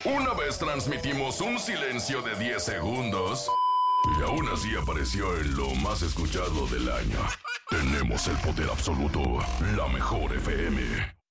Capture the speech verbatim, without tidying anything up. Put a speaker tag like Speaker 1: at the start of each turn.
Speaker 1: Una vez transmitimos un silencio de diez segundos y aún así apareció en lo más escuchado del año. Tenemos el poder absoluto, la mejor F M.